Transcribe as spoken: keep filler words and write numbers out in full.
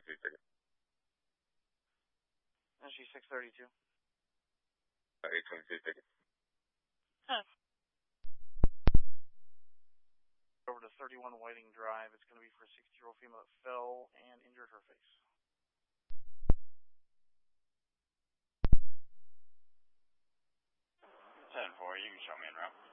twenty-two ticket. S G six thirty-two. Uh, eight twenty-two ticket. Huh. Over to thirty-one Whiting Drive. It's going to be for a sixty-year-old female that fell and injured her face. ten four, you can show me en route.